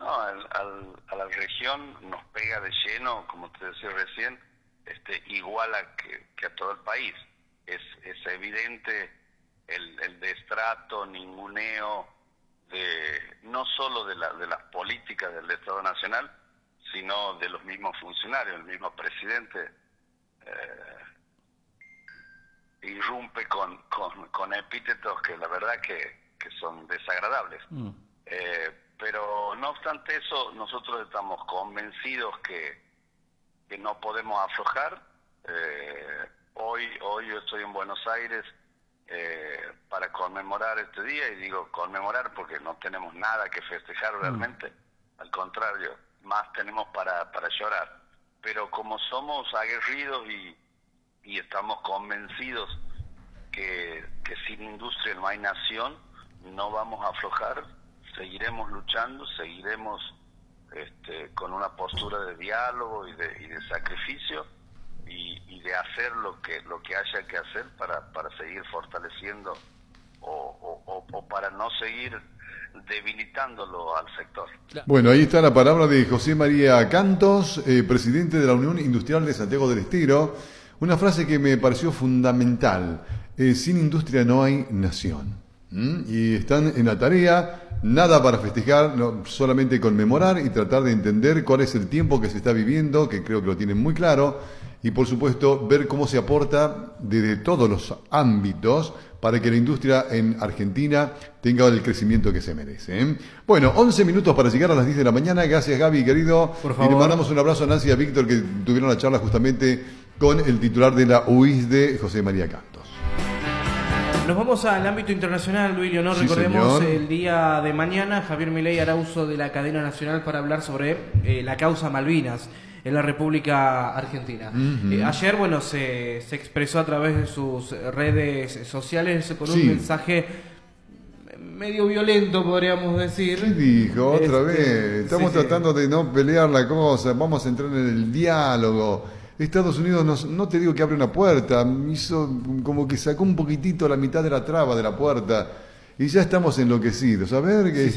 No, a la región nos pega de lleno, como te decía recién, igual que a todo el país. Es evidente el destrato, ninguneo, no solo de las políticas del Estado Nacional, sino de los mismos funcionarios. El mismo presidente irrumpe con epítetos que la verdad que son desagradables. Pero no obstante eso, nosotros estamos convencidos que no podemos aflojar. Hoy yo estoy en Buenos Aires para conmemorar este día, y digo conmemorar porque no tenemos nada que festejar realmente, al contrario, más tenemos para llorar. Pero como somos aguerridos y estamos convencidos que sin industria no hay nación, no vamos a aflojar, seguiremos luchando, seguiremos con una postura de diálogo y de sacrificio, y de hacer lo que haya que hacer para seguir fortaleciendo o para no seguir debilitándolo al sector. Bueno, ahí está la palabra de José María Cantos, presidente de la Unión Industrial de Santiago del Estero. Una frase que me pareció fundamental: sin industria no hay nación. Y están en la tarea, nada para festejar, no, solamente conmemorar y tratar de entender cuál es el tiempo que se está viviendo, que creo que lo tienen muy claro, y por supuesto ver cómo se aporta desde todos los ámbitos para que la industria en Argentina tenga el crecimiento que se merece. Bueno, 11 minutos para llegar a las 10 de la mañana. Gracias, Gaby, querido. Por favor. Y le mandamos un abrazo a Nancy y a Víctor, que tuvieron la charla justamente con el titular de la UISDE, José María Cantos. Nos vamos al ámbito internacional, Duilio, ¿no? Sí, Recordemos, señor. el día de mañana Javier Milei hará uso de la cadena nacional para hablar sobre la causa Malvinas en la República Argentina. Ayer, bueno, se expresó a través de sus redes sociales con un mensaje medio violento, podríamos decir. ¿Qué dijo otra vez? Estamos tratando de no pelear la cosa, vamos a entrar en el diálogo. Estados Unidos, no te digo que abre una puerta, hizo como que sacó un poquitito la mitad de la traba de la puerta y ya estamos enloquecidos. A ver, que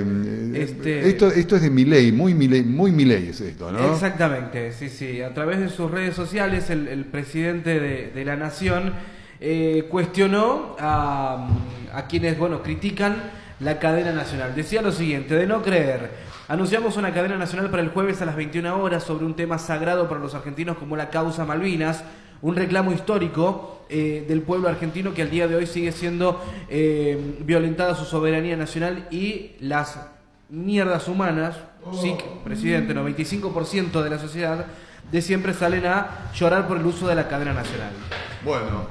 esto es de Milei, muy Milei es esto, ¿no? Exactamente, sí. A través de sus redes sociales, el presidente de la Nación cuestionó a quienes, critican la cadena nacional. Decía lo siguiente: de no creer, anunciamos una cadena nacional para el jueves a las 21 horas sobre un tema sagrado para los argentinos como la causa Malvinas, un reclamo histórico del pueblo argentino que al día de hoy sigue siendo violentada su soberanía nacional y las mierdas humanas. Sí, presidente, 95% de la sociedad de siempre salen a llorar por el uso de la cadena nacional. Bueno,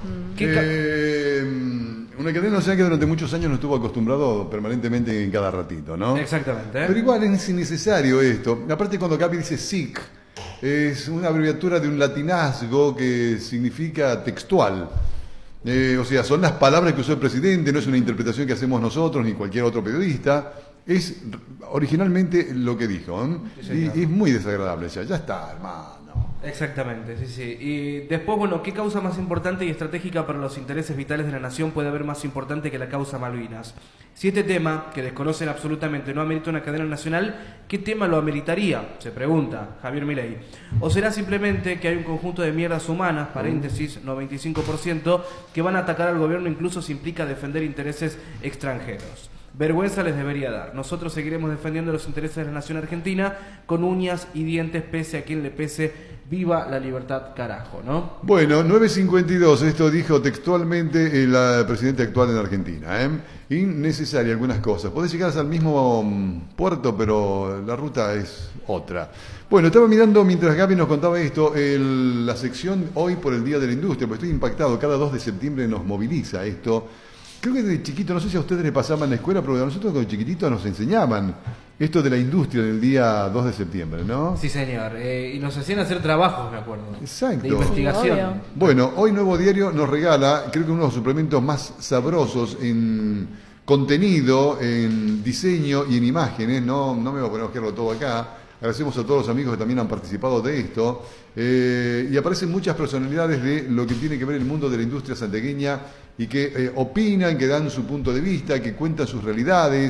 una cadena nacional que durante muchos años no estuvo acostumbrado permanentemente en cada ratito, ¿no? Exactamente. Pero igual es innecesario esto. Aparte, cuando Gaby dice SIC, es una abreviatura de un latinazgo que significa textual. O sea, son las palabras que usó el presidente, no es una interpretación que hacemos nosotros ni cualquier otro periodista. Es originalmente lo que dijo, ¿eh? Y es muy desagradable ya está, hermano. Exactamente, sí. Y después, ¿qué causa más importante y estratégica para los intereses vitales de la nación puede haber más importante que la causa Malvinas? Si este tema, que desconocen absolutamente, no amerita una cadena nacional, ¿qué tema lo ameritaría? Se pregunta Javier Milei. ¿O será simplemente que hay un conjunto de mierdas humanas, paréntesis, 95%, que van a atacar al gobierno incluso si implica defender intereses extranjeros? Vergüenza les debería dar. Nosotros seguiremos defendiendo los intereses de la nación argentina con uñas y dientes, pese a quien le pese. Viva la libertad, carajo, ¿no? Bueno, 9:52, esto dijo textualmente el presidente actual en Argentina. Innecesaria algunas cosas. Podés llegar al mismo puerto, pero la ruta es otra. Bueno, estaba mirando mientras Gaby nos contaba esto, la sección Hoy por el Día de la Industria, porque estoy impactado, cada 2 de septiembre nos moviliza esto. Creo que desde chiquito, no sé si a ustedes les pasaba en la escuela, pero a nosotros cuando chiquititos nos enseñaban esto de la industria en el día 2 de septiembre, ¿no? Sí, señor. Y nos hacían hacer trabajos, me acuerdo. Exacto. De investigación. Obvio. Bueno, hoy Nuevo Diario nos regala, creo que uno de los suplementos más sabrosos en contenido, en diseño y en imágenes. No me voy a poner a buscarlo todo acá. Agradecemos a todos los amigos que también han participado de esto. Y aparecen muchas personalidades de lo que tiene que ver el mundo de la industria santiagueña y que opinan, que dan su punto de vista, que cuentan sus realidades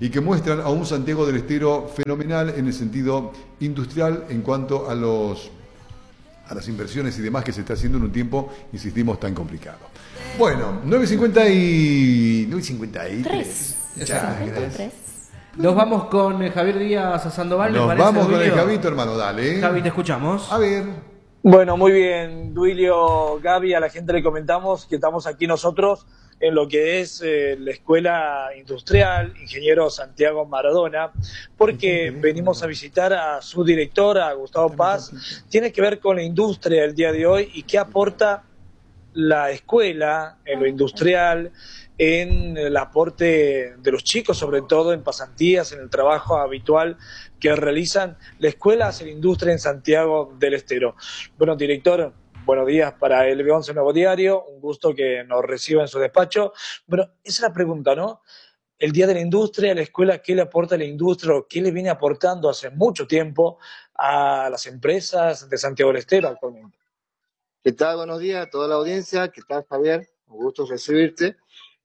y que muestran a un Santiago del Estero fenomenal en el sentido industrial en cuanto a las inversiones y demás que se está haciendo en un tiempo, insistimos, tan complicado. Bueno, 9:53. Nos vamos con Javier Díaz a Sandoval. Nos vamos con el Javito, hermano, dale. Javi, te escuchamos. A ver. Bueno, muy bien, Duilio, Gaby, a la gente le comentamos que estamos aquí nosotros en lo que es la Escuela Industrial Ingeniero Santiago Maradona, porque venimos a visitar a su director, a Gustavo Paz. Tiene que ver con la industria del día de hoy y qué aporta la escuela en lo industrial, en el aporte de los chicos, sobre todo en pasantías, en el trabajo habitual que realizan la escuela hacia la industria en Santiago del Estero. Bueno, director, buenos días para el LB11 Nuevo Diario, un gusto que nos reciba en su despacho. Bueno, esa es la pregunta, ¿no? El Día de la Industria, la escuela, ¿qué le aporta a la industria o qué le viene aportando hace mucho tiempo a las empresas de Santiago del Estero actualmente? ¿Qué tal? Buenos días a toda la audiencia. ¿Qué tal, Javier? Un gusto recibirte.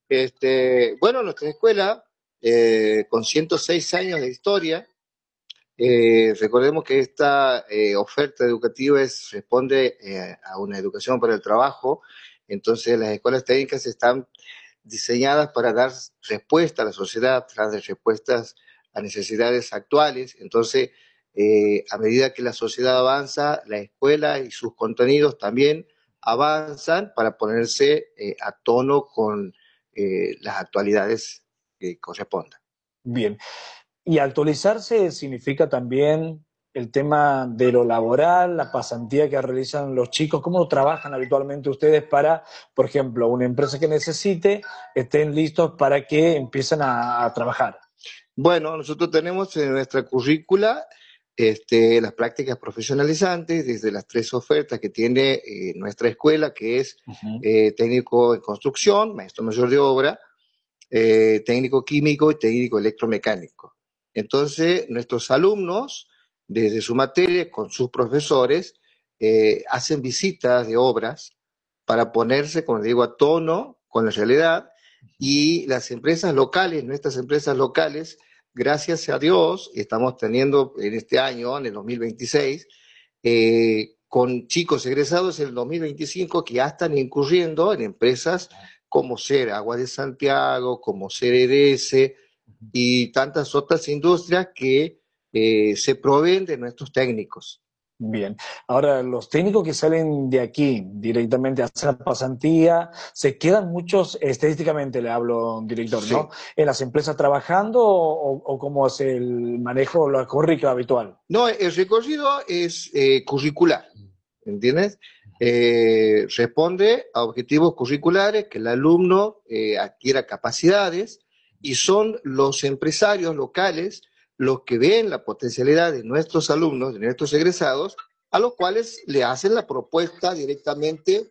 Bueno, nuestra escuela, con 106 años de historia, recordemos que esta oferta educativa responde a una educación para el trabajo. Entonces, las escuelas técnicas están diseñadas para dar respuesta a la sociedad, dar respuestas a necesidades actuales. Entonces, a medida que la sociedad avanza, la escuela y sus contenidos también avanzan para ponerse a tono con las actualidades que correspondan. Bien. Y actualizarse significa también el tema de lo laboral, la pasantía que realizan los chicos. ¿Cómo trabajan habitualmente ustedes para, por ejemplo, una empresa que necesite, estén listos para que empiecen a trabajar? Bueno, nosotros tenemos en nuestra currícula las prácticas profesionalizantes, desde las 3 ofertas que tiene nuestra escuela, que es técnico en construcción, maestro mayor de obra, técnico químico y técnico electromecánico. Entonces, nuestros alumnos, desde su materia, con sus profesores, hacen visitas de obras para ponerse, como digo, a tono con la realidad, y las empresas locales, nuestras empresas locales, gracias a Dios, estamos teniendo en este año, en el 2026, con chicos egresados en el 2025 que ya están incurriendo en empresas como ser Agua de Santiago, como ser EDS y tantas otras industrias que se proveen de nuestros técnicos. Bien. Ahora, los técnicos que salen de aquí directamente a hacer pasantía, ¿se quedan muchos, estadísticamente le hablo, director, sí, ¿no? ¿En las empresas trabajando o cómo es el manejo, la currícula habitual? No, el recorrido es curricular, ¿entiendes? Responde a objetivos curriculares, que el alumno adquiera capacidades, y son los empresarios locales los que ven la potencialidad de nuestros alumnos, de nuestros egresados, a los cuales le hacen la propuesta directamente,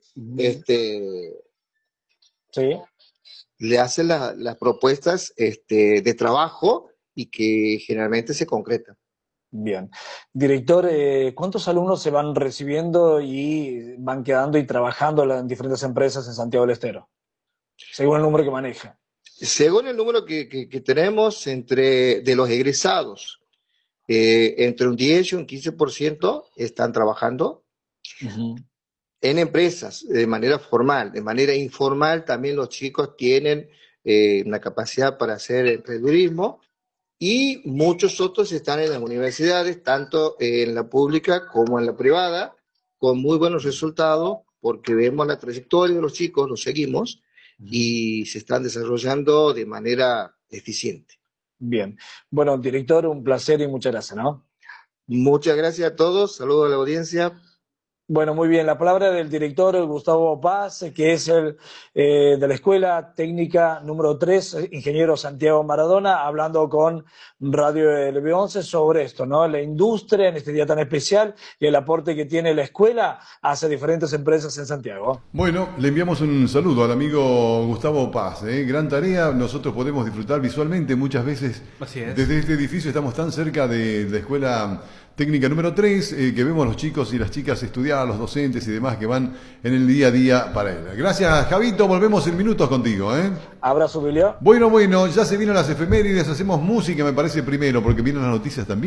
sí, le hacen las propuestas de trabajo, y que generalmente se concretan. Bien. Director, ¿cuántos alumnos se van recibiendo y van quedando y trabajando en diferentes empresas en Santiago del Estero? Según el número que maneja. Según el número que tenemos de los egresados, entre un 10 y un 15% están trabajando en empresas de manera formal. De manera informal también los chicos tienen una capacidad para hacer emprendedurismo, y muchos otros están en las universidades, tanto en la pública como en la privada, con muy buenos resultados, porque vemos la trayectoria de los chicos, los seguimos, y se están desarrollando de manera eficiente. Bien. Bueno, director, un placer y muchas gracias, ¿no? Muchas gracias a todos, saludos a la audiencia. Bueno, muy bien. La palabra del director Gustavo Paz, que es el de la Escuela Técnica número 3, Ingeniero Santiago Maradona, hablando con Radio LB11 sobre esto, ¿no? La industria en este día tan especial y el aporte que tiene la escuela hacia diferentes empresas en Santiago. Bueno, le enviamos un saludo al amigo Gustavo Paz. Gran tarea, nosotros podemos disfrutar visualmente muchas veces. Así es. Desde este edificio estamos tan cerca de la Escuela técnica número 3, que vemos los chicos y las chicas estudiar, los docentes y demás que van en el día a día para él. Gracias, Javito, volvemos en minutos contigo. Abrazo, Emilio. Bueno, ya se vienen las efemérides, hacemos música, me parece primero, porque vienen las noticias también.